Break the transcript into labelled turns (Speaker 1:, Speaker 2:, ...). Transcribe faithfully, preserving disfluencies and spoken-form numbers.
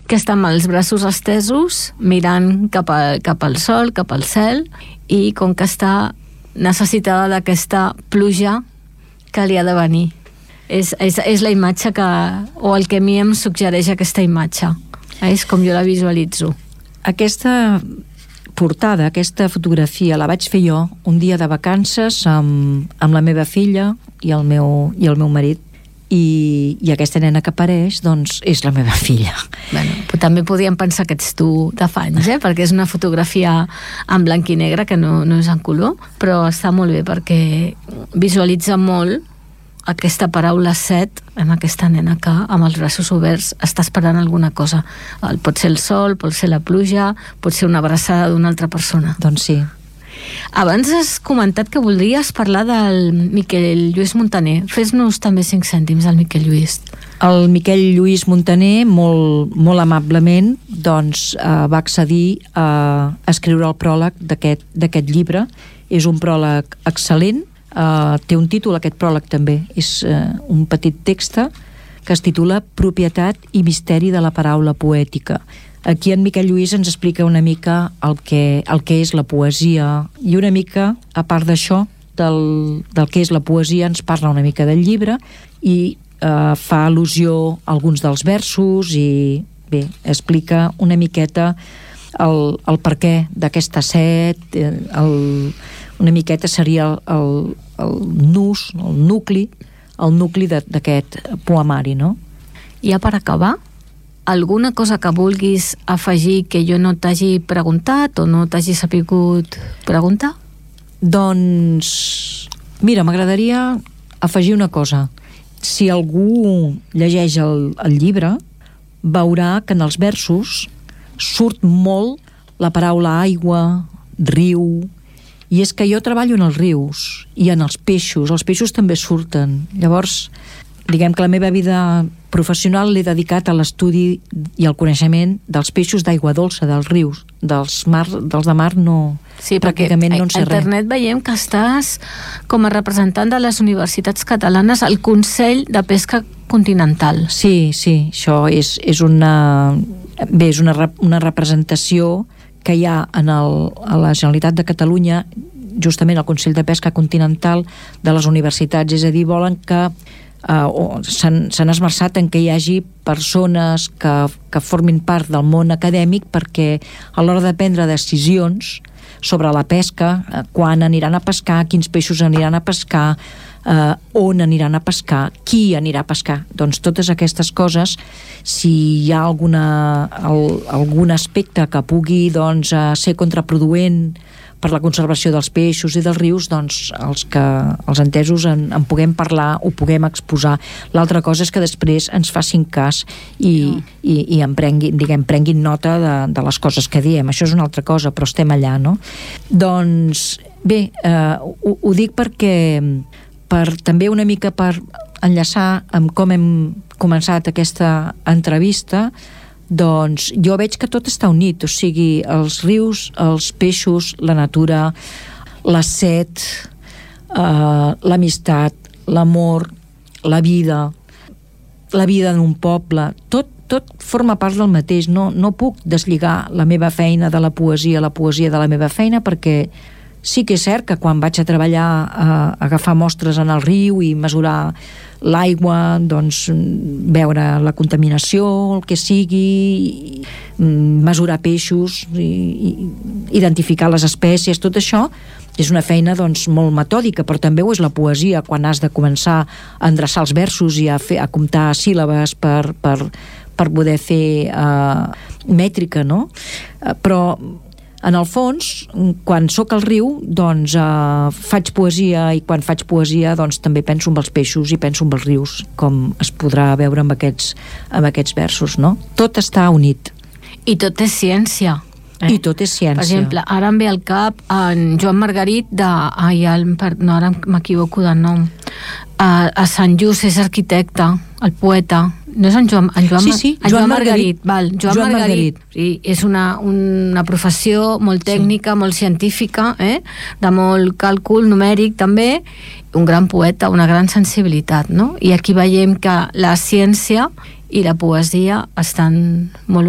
Speaker 1: que està amb els braços estesos, mirant cap, a, cap al sol, cap al cel, i com que està necessitada d'aquesta pluja que li ha de venir. És, és, és la imatge que, o el que a mi em suggereix aquesta imatge. És com jo la visualitzo.
Speaker 2: Aquesta portada, aquesta fotografia la vaig fer jo un dia de vacances amb, amb la meva filla i el meu, i el meu marit, i, i aquesta nena que apareix doncs és la meva filla.
Speaker 1: Bueno, però també podíem pensar que ets tu de fa anys, eh? Perquè és una fotografia en blanc i negre que no, no és en color, però està molt bé perquè visualitza molt aquesta paraula set en aquesta nena que amb els braços oberts està esperant alguna cosa. Pot ser el sol, pot ser la pluja, pot ser una abraçada d'una altra persona.
Speaker 2: Doncs sí.
Speaker 1: Abans has comentat que voldries parlar del Miquel Lluís Muntaner. Fes-nos també cinc cèntims del Miquel Lluís.
Speaker 2: El Miquel Lluís Muntaner, molt, molt amablement, doncs, eh, va accedir a escriure el pròleg d'aquest, d'aquest llibre. És un pròleg excel·lent. Uh, té un títol, aquest pròleg també és uh, un petit text que es titula Propietat i misteri de la paraula poètica. Aquí en Miquel Lluís ens explica una mica el que, el que és la poesia, i una mica, a part d'això, del, del que és la poesia, ens parla una mica del llibre i uh, fa al·lusió a alguns dels versos i bé, explica una miqueta el, el perquè d'aquesta set, el una miqueta seria el, el, el nus, el nucli, el nucli d'aquest poemari, no?
Speaker 1: I ja per acabar, alguna cosa que vulguis afegir que jo no t'hagi preguntat o no t'hagi sapigut preguntar?
Speaker 2: Doncs, mira, m'agradaria afegir una cosa. Si algú llegeix el, el llibre, veurà que en els versos surt molt la paraula aigua, riu. I és que jo treballo en els rius i en els peixos, els peixos també surten. Llavors, diguem que la meva vida professional l'he dedicat a l'estudi i al coneixement dels peixos d'aigua dolça, dels rius, dels, mar, dels de mar no...
Speaker 1: Sí, pràcticament no en sé res. A internet veiem que estàs com a representant de les universitats catalanes al Consell de Pesca Continental.
Speaker 2: Sí, sí, això és, és una... Bé, és una, una representació que hi ha en el, a la Generalitat de Catalunya, justament al Consell de Pesca Continental de les universitats, és a dir, volen que eh, s'han esmerçat en que hi hagi persones que, que formin part del món acadèmic perquè a l'hora de prendre decisions sobre la pesca, eh, quan aniran a pescar, quins peixos aniran a pescar, eh, on aniran a pescar, qui anirà a pescar. Doncs totes aquestes coses, si hi ha alguna, el, algun aspecte que pugui doncs, eh, ser contraproduent per la conservació dels peixos i dels rius, doncs els, que, els entesos en, en puguem parlar, ho puguem exposar. L'altra cosa és que després ens facin cas i, no. i, i en prenguin, diguem, prenguin nota de, de les coses que diem. Això és una altra cosa, però estem allà, no? Doncs bé, eh, ho, ho dic perquè per, també una mica per enllaçar amb com hem començat aquesta entrevista. Doncs jo veig que tot està unit, o sigui, els rius, els peixos, la natura, la set, eh, l'amistat, l'amor, la vida, la vida en un poble, tot, tot forma part del mateix. No, no puc deslligar la meva feina de la poesia, la poesia de la meva feina, perquè sí que és cert que quan vaig a treballar a, a agafar mostres en el riu i mesurar l'aigua, doncs veure la contaminació, el que sigui, mesurar peixos, i, i identificar les espècies, tot això és una feina doncs molt metòdica, però també ho és la poesia, quan has de començar a endreçar els versos i a, fer, a comptar síl·labes per, per, per poder fer uh, mètrica, no? Uh, però en el fons, quan sóc al riu, doncs eh, faig poesia, i quan faig poesia doncs també penso en els peixos i penso en els rius, com es podrà veure amb aquests, amb aquests versos, no? Tot està unit.
Speaker 1: I tot és ciència. Eh?
Speaker 2: I tot és ciència.
Speaker 1: Per exemple, ara em ve al cap en Joan Margarit de... Ai, el, no, ara m'equivoco de nom. A, a Sant Just és arquitecte, el poeta. No és en Joan, en Joan,
Speaker 2: sí, sí,
Speaker 1: en
Speaker 2: Joan,
Speaker 1: Joan
Speaker 2: Margarit.
Speaker 1: Margarit. Val, Joan,
Speaker 2: Joan
Speaker 1: Margarit.
Speaker 2: Margarit.
Speaker 1: Sí, és una, una professió molt tècnica, sí. Molt científica, eh? De molt càlcul numèric també, un gran poeta, una gran sensibilitat, no? I aquí veiem que la ciència i la poesia estan molt